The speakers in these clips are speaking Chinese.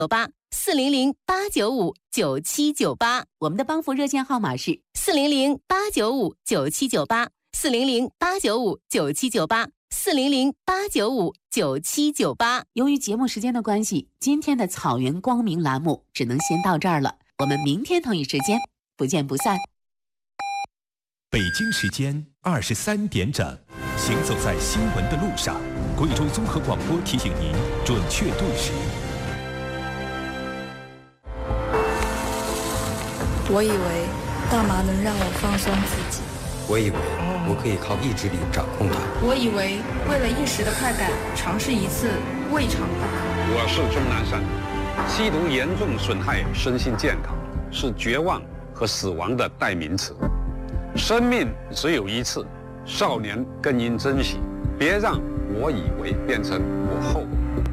400-895-9798， 我们的帮扶热线号码是 400-895-9798，400-895-9798。 由于节目时间的关系，今天的草原光明栏目只能先到这儿了。我们明天同一时间不见不散。 北京时间23点整，行走在新闻的路上，贵州综合广播提醒您准确度时。 我以为大麻能让我放松自己， 我以为我可以靠意志力掌控它， 我以为为了一时的快感，尝试一次未尝不可。 我是钟南山，吸毒严重损害身心健康，是绝望和死亡的代名词。生命只有一次，少年更应珍惜，别让我以为变成我后。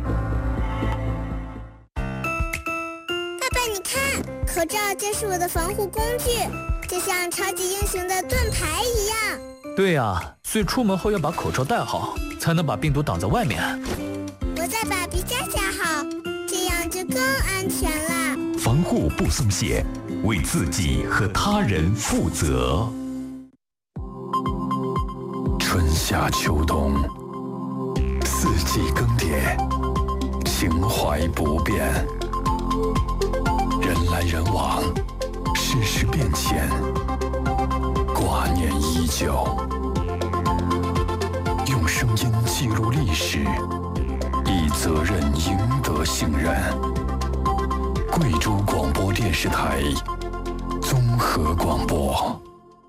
爸爸，你看，口罩就是我的防护工具，就像超级英雄的盾牌一样。 对啊，所以出门后要把口罩戴好，才能把病毒挡在外面。 我再把鼻夹夹好，这样就更安全了。 防护不松懈，为自己和他人负责。 春夏秋冬，四季更迭，情怀不变。人来人往，世事变迁，挂念依旧。用声音记录历史，以责任赢得信任。贵州广播电视台综合广播。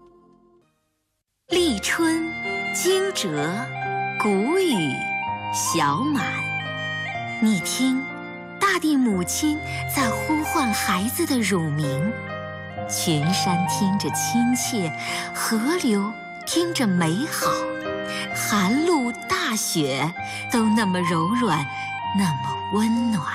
立春，惊蛰，谷雨，小满。你听，大地母亲在呼唤孩子的乳名，群山听着亲切，河流听着美好，寒露大雪都那么柔软，那么温暖。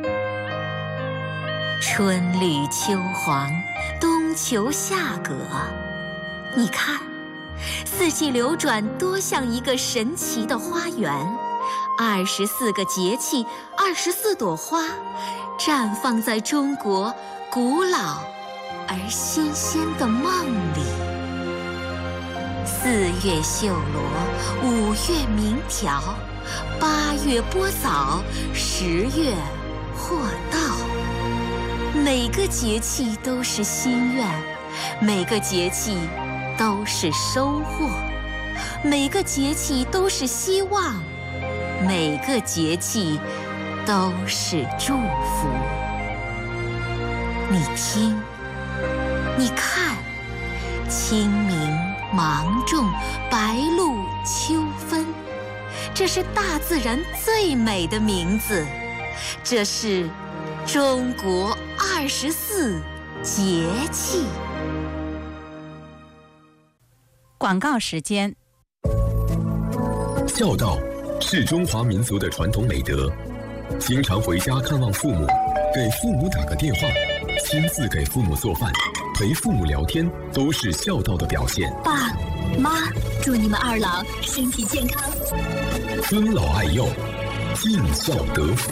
春绿秋黄，冬秋夏葛，你看，四季流转多像一个神奇的花园，24个节气，24朵花，绽放在中国古老而新鲜的梦里。4月绣罗，5月鸣条，8月播枣，10月获稻。每个节气都是心愿，每个节气都是收获，每个节气都是希望，每个节气都是祝福。你听，你看，清明、芒种、白露、秋分，这是大自然最美的名字，这是中国24节气。 广告时间。 孝道是中华民族的传统美德，经常回家看望父母，给父母打个电话，亲自给父母做饭，陪父母聊天，都是孝道的表现。 爸妈，祝你们二老身体健康， 尊老爱幼，尽孝得福。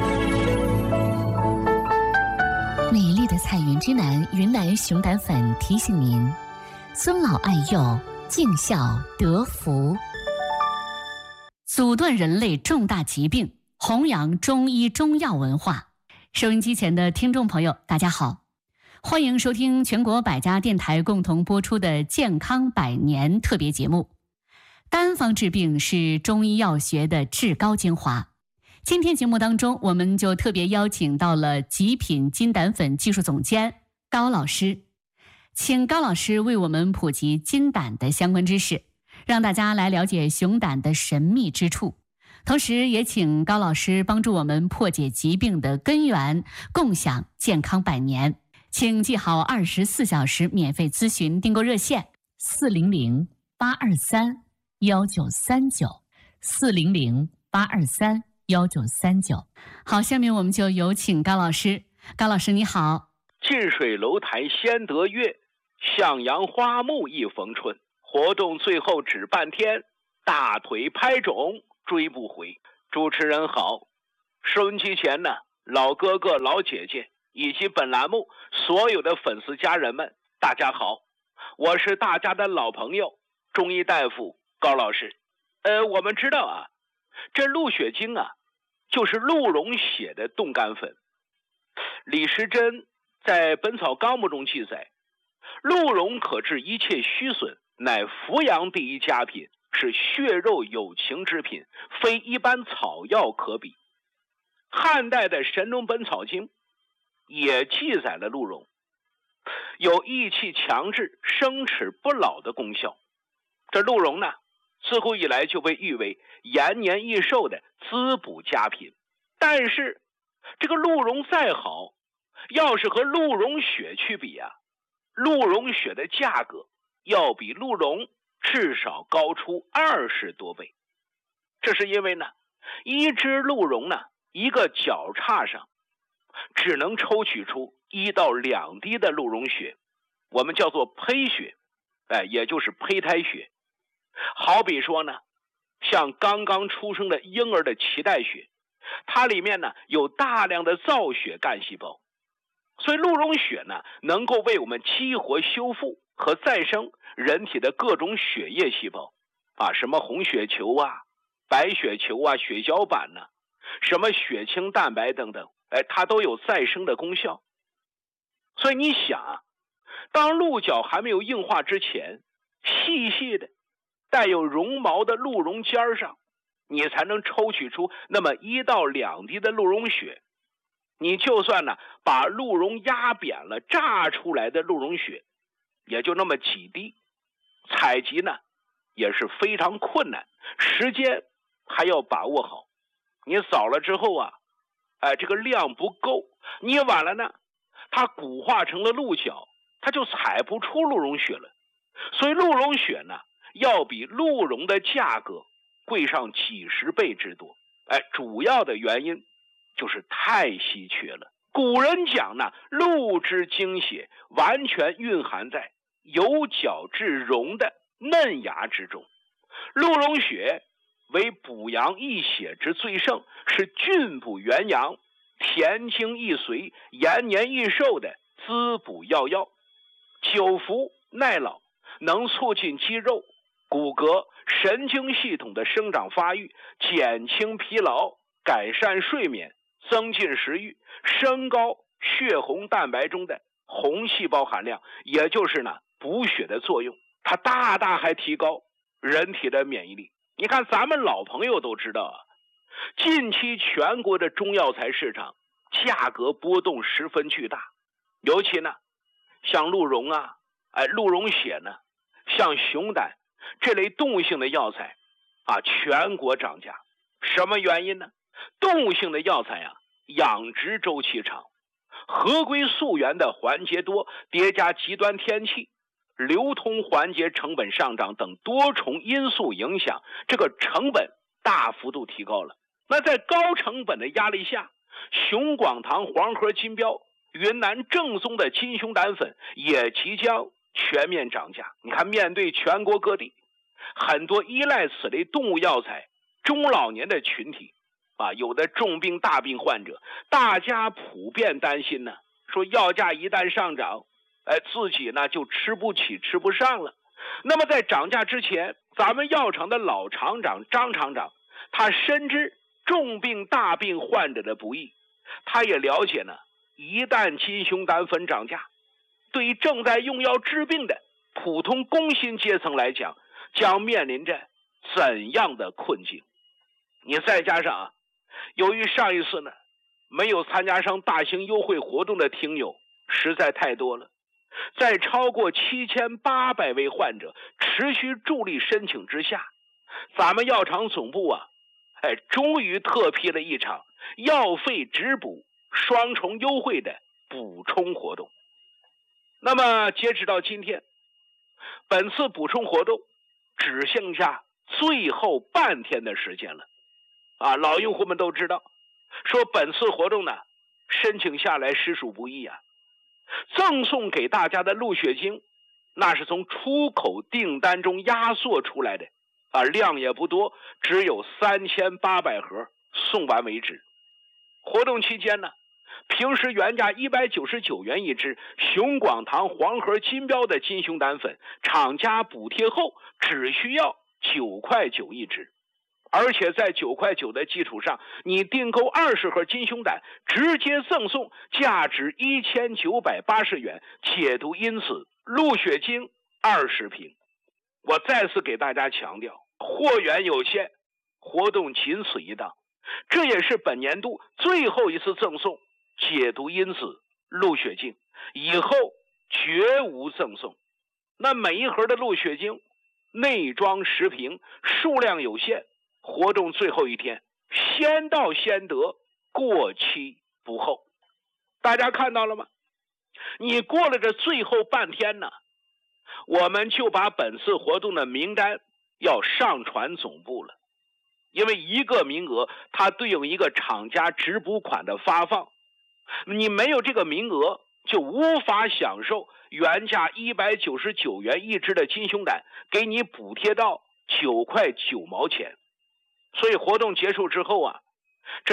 美丽的彩云之南云南熊胆粉提醒您：尊老爱幼，尽孝得福。 阻断人类重大疾病，弘扬中医中药文化。收音机前的听众朋友，大家好，欢迎收听全国百家电台共同播出的健康百年特别节目。单方治病是中医药学的至高精华。今天节目当中，我们就特别邀请到了极品金胆粉技术总监高老师，请高老师为我们普及金胆的相关知识，让大家来了解熊胆的神秘之处，同时也请高老师帮助我们破解疾病的根源，共享健康百年。请记好24小时免费咨询订购热线：400-823-1939，400-823-1939。好，下面我们就有请高老师。高老师你好。 近水楼台先得月，向阳花木一逢春。活动最后只半天，大腿拍肿追不回。主持人好，收音机前呢， 老哥哥、老姐姐以及本栏目所有的粉丝家人们，大家好，我是大家的老朋友中医大夫高老师。我们知道啊，这鹿血精啊，就是鹿茸血的冻干粉。李时珍在《本草纲目》中记载，鹿茸可治一切虚损，乃扶阳第一佳品，是血肉有情之品，非一般草药可比。汉代的《神农本草经》也记载了鹿茸有益气强志、生齿不老的功效。这鹿茸呢，自古以来就被誉为延年益寿的滋补佳品。但是这个鹿茸再好，要是和鹿茸血去比啊，鹿茸血的价格要比鹿茸至少高出20多倍。这是因为呢，一只鹿茸呢，一个脚叉上只能抽取出1到2滴的鹿茸血，我们叫做胚血，也就是胚胎血。好比说呢，像刚刚出生的婴儿的脐带血，它里面呢有大量的造血干细胞，所以鹿茸血呢能够为我们激活、修复和再生人体的各种血液细胞啊，什么红血球啊、白血球啊、血小板呢，什么血清蛋白等等，它都有再生的功效。所以你想啊，当鹿角还没有硬化之前，细细的带有绒毛的鹿茸尖上，你才能抽取出那么1到2滴的鹿茸血。你就算呢把鹿茸压扁了，榨出来的鹿茸血也就那么几滴，采集呢也是非常困难，时间还要把握好。你早了之后啊，这个量不够，你晚了呢，它骨化成了鹿角，它就采不出鹿茸血了。所以鹿茸血呢要比鹿茸的价格贵上几十倍之多。主要的原因就是太稀缺了。古人讲呢，鹿之精血完全蕴含在由角至茸的嫩芽之中。鹿茸血为补阳益血之最盛，是菌补元阳、填精益髓、延年益寿的滋补药药。久服耐老，能促进肌肉、骨骼、神经系统的生长发育，减轻疲劳，改善睡眠，增进食欲，升高血红蛋白中的红细胞含量，也就是呢补血的作用。它大大还提高人体的免疫力。你看咱们老朋友都知道啊，近期全国的中药材市场价格波动十分巨大，尤其呢像鹿茸啊、鹿茸血呢，像熊胆这类动物性的药材啊，全国涨价。什么原因呢？动物性的药材啊，养殖周期长，合规溯源的环节多，叠加极端天气、流通环节成本上涨等多重因素影响，这个成本大幅度提高了。那在高成本的压力下，熊广堂、黄河金标、云南正宗的金熊胆粉也即将全面涨价。你看，面对全国各地很多依赖此类动物药材中老年的群体啊，有的重病大病患者，大家普遍担心呢，说药价一旦上涨，自己呢就吃不起吃不上了。那么在涨价之前，咱们药厂的老厂长张厂长，他深知重病大病患者的不易，他也了解呢，一旦金熊胆粉涨价，对于正在用药治病的普通工薪阶层来讲，将面临着怎样的困境。你再加上啊，由于上一次呢没有参加上大型优惠活动的听友实在太多了，在超过7800位患者持续助力申请之下，咱们药厂总部啊，终于特批了一场药费直补双重优惠的补充活动。那么截止到今天，本次补充活动只剩下最后半天的时间了啊！老用户们都知道，说本次活动呢申请下来实属不易啊。赠送给大家的鹿血精，那是从出口订单中压缩出来的啊，量也不多，只有3800盒，送完为止。活动期间呢， 平时原价199元一支，熊广堂黄河金标的金熊胆粉，厂家补贴后只需要9块9一支。而且在9块9的基础上，你订购20盒金熊胆，直接赠送价值1980元解毒因子鹿血精20瓶。我再次给大家强调，货源有限，活动仅此一档，这也是本年度最后一次赠送解毒因子鹿血精，以后绝无赠送。那每一盒的鹿血精内装10瓶，数量有限，活动最后一天，先到先得，过期不候。大家看到了吗？你过了这最后半天呢，我们就把本次活动的名单要上传总部了。因为一个名额它对应一个厂家直补款的发放，你没有这个名额就无法享受原价199元一支的金熊胆给你补贴到9块9毛钱。所以活动结束之后啊，这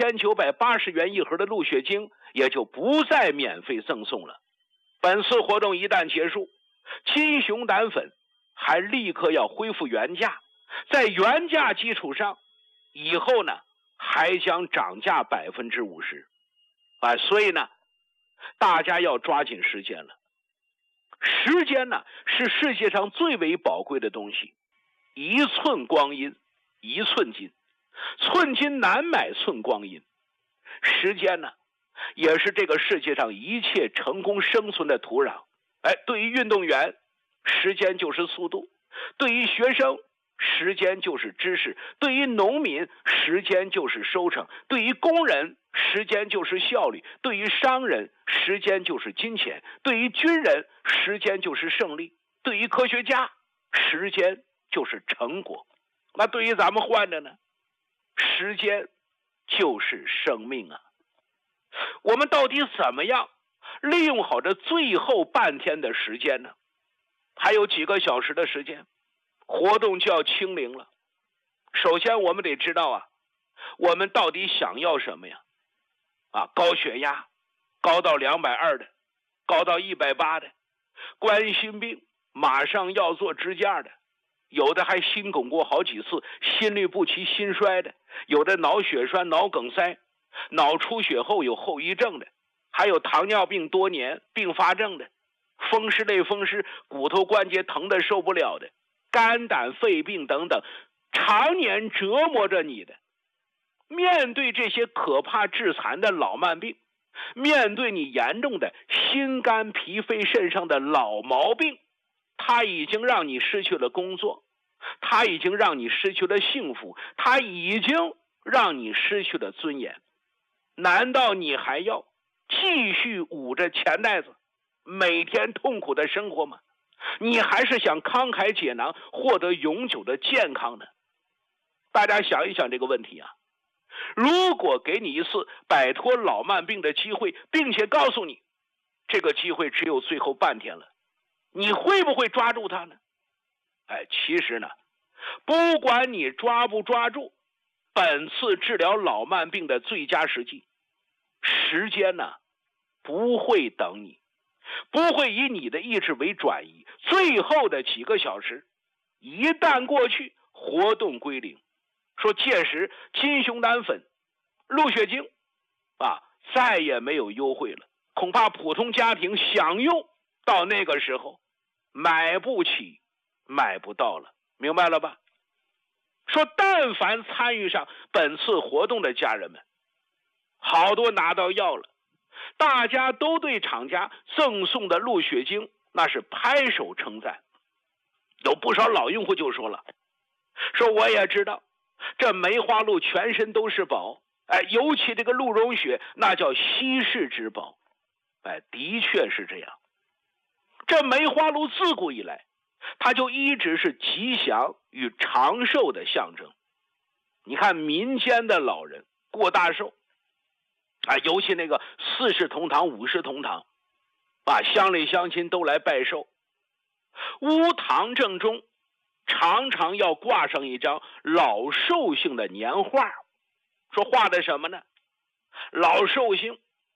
1980元一盒的鹿血精也就不再免费赠送了。本次活动一旦结束，金熊胆粉还立刻要恢复原价，在原价基础上，以后呢还将涨价50%。所以呢，大家要抓紧时间了。时间呢是世界上最为宝贵的东西，一寸光阴一寸金，寸金难买寸光阴。时间呢也是这个世界上一切成功生存的土壤。对于运动员，时间就是速度；对于学生，时间就是知识；对于农民，时间就是收成；对于工人，时间就是效率；对于商人，时间就是金钱；对于军人，时间就是胜利；对于科学家，时间就是成果。那对于咱们患者呢，时间就是生命啊！我们到底怎么样利用好这最后半天的时间呢？还有几个小时的时间，活动就要清零了。首先我们得知道啊，我们到底想要什么呀？高血压，高到220的，高到180的，冠心病马上要做支架的，有的还心梗过好几次，心律不齐心衰的，有的脑血栓脑梗塞，脑出血后有后遗症的，还有糖尿病多年并发症的，风湿类风湿骨头关节疼得受不了的，肝胆肺病等等，常年折磨着你的。面对这些可怕致残的老慢病，面对你严重的心肝脾肺肾上的老毛病，它已经让你失去了工作，它已经让你失去了幸福，它已经让你失去了尊严。难道你还要继续捂着钱袋子每天痛苦的生活吗？你还是想慷慨解囊获得永久的健康呢？大家想一想这个问题啊。如果给你一次摆脱老慢病的机会，并且告诉你这个机会只有最后半天了，你会不会抓住它呢？其实呢，不管你抓不抓住本次治疗老慢病的最佳时机，时间呢不会等你，不会以你的意志为转移。最后的几个小时一旦过去，活动归零。说届时金熊胆粉鹿血精再也没有优惠了，恐怕普通家庭享用到那个时候买不起买不到了，明白了吧？说但凡参与上本次活动的家人们，好多拿到药了，大家都对厂家赠送的鹿血精那是拍手称赞。有不少老用户就说了，说我也知道这梅花鹿全身都是宝，尤其这个鹿茸血那叫稀世之宝。的确是这样。这梅花鹿自古以来它就一直是吉祥与长寿的象征。你看民间的老人过大寿尤其那个40同堂50同堂乡里乡亲都来拜寿，屋堂正中常常要挂上一张老寿星的年画。说画的什么呢？老寿星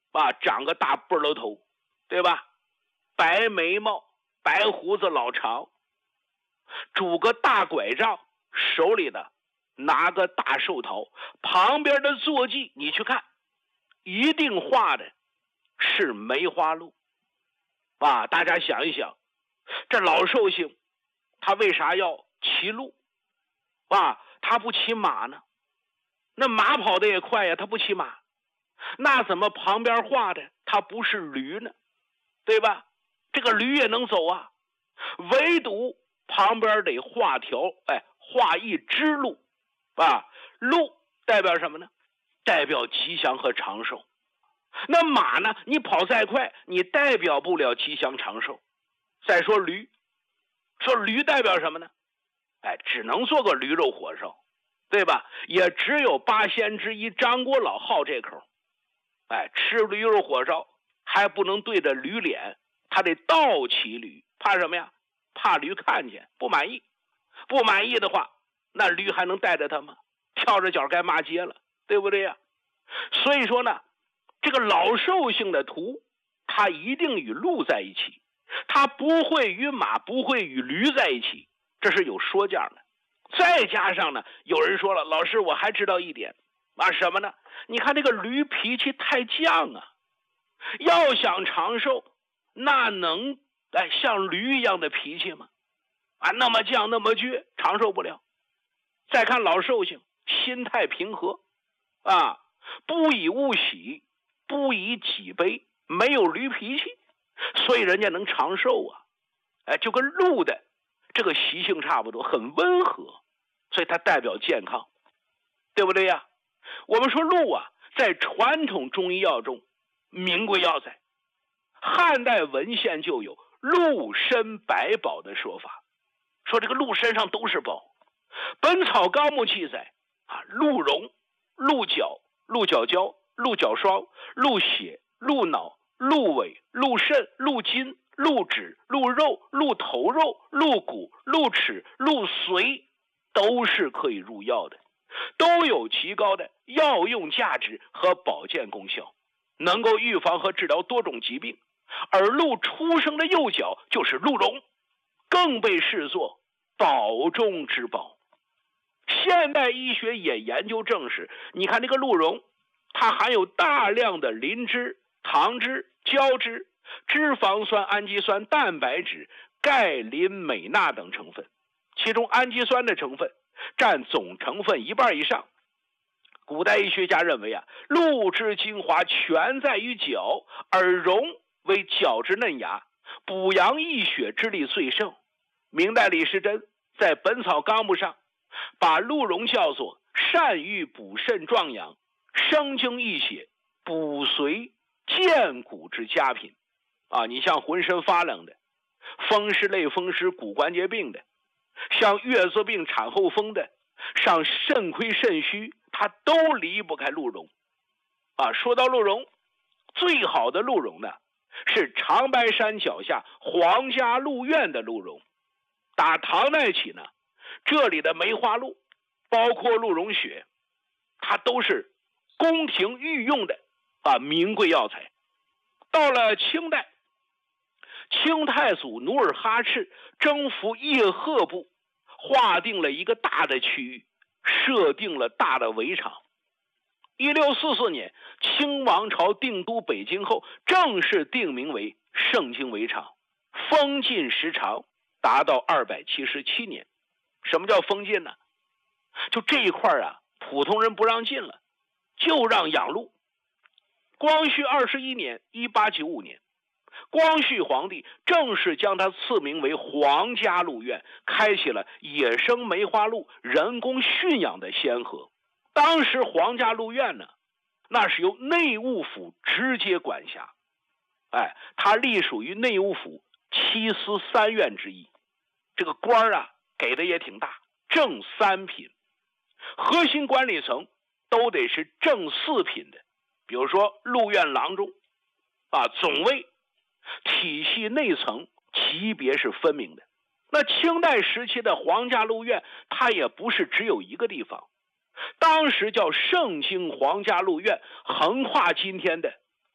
长个大波儿头，对吧？白眉毛，白胡子老长，拄个大拐杖，手里的拿个大寿桃，旁边的坐骑你去看，一定画的是梅花鹿。大家想一想，这老寿星他为啥要骑鹿？他不骑马呢？那马跑得也快呀，他不骑马，那怎么旁边画的他不是驴呢？对吧？这个驴也能走啊，唯独旁边得画一只鹿。鹿代表什么呢？代表吉祥和长寿。那马呢，你跑再快你代表不了吉祥长寿。再说驴，代表什么呢？只能做个驴肉火烧，对吧？也只有八仙之一张国老好这口。吃驴肉火烧还不能对着驴脸，他得倒骑驴，怕什么呀？怕驴看见不满意。不满意的话，那驴还能带着他吗？跳着脚该骂街了，对不对呀？所以说呢，这个老寿星的图他一定与鹿在一起，他不会与马，不会与驴在一起，这是有说教的。再加上呢，有人说了，老师我还知道一点什么呢？你看这个驴脾气太犟啊，要想长寿那能像驴一样的脾气吗？那么犟那么倔，长寿不了。再看老寿星心态平和不以物喜，不以己悲，没有驴脾气，所以人家能长寿啊。就跟鹿的这个习性差不多，很温和，所以它代表健康，对不对呀？我们说鹿在传统中医药中名贵药材，汉代文献就有鹿身百宝的说法，说这个鹿身上都是宝。本草纲目记载鹿茸、鹿角、鹿角胶、鹿角霜、鹿血、鹿脑、鹿尾、鹿肾、鹿筋、鹿脂、鹿肉、鹿头肉、鹿骨、鹿齿、鹿髓，都是可以入药的，都有极高的药用价值和保健功效，能够预防和治疗多种疾病。而鹿出生的幼角就是鹿茸，更被视作宝中之宝。现代医学也研究证实，你看这个鹿茸，它含有大量的磷脂、糖脂、胶质、脂肪酸、氨基酸、蛋白质、钙、磷、镁、钠等成分，其中氨基酸的成分占总成分1半以上。古代医学家认为鹿之精华全在于角，而茸为角质嫩芽，补阳益血之力最盛。明代李时珍在《本草纲目》上把鹿茸叫做善于补肾壮阳、生精益血、补髓健骨之佳品你像浑身发冷的、风湿类风湿骨关节病的，像月子病产后风的，像肾亏肾虚，它都离不开鹿茸说到鹿茸，最好的鹿茸呢是长白山脚下皇家鹿苑的鹿茸。打唐代起呢，这里的梅花鹿包括鹿茸血，它都是宫廷御用的名贵药材。到了清代，清太祖努尔哈赤征服叶赫部，划定了一个大的区域，设定了大的围场。1644年，清王朝定都北京后，正式定名为盛京围场，封禁时长达到277年。什么叫封禁呢？就这一块普通人不让进了，就让养鹿。光绪21年1895年，光绪皇帝正式将它赐名为皇家鹿苑，开启了野生梅花鹿人工驯养的先河。当时皇家鹿苑呢，那是由内务府直接管辖，它隶属于内务府7司3院之一。这个官给的也挺大，正3品，核心管理层都得是正4品的，比如说鹿苑郎中总尉，体系内层级别是分明的。那清代时期的皇家鹿苑，它也不是只有一个地方，当时叫盛京皇家鹿苑，横跨今天的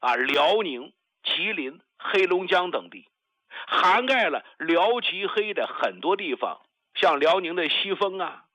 辽宁、吉林、黑龙江等地，涵盖了辽吉黑的很多地方，像辽宁的西丰啊、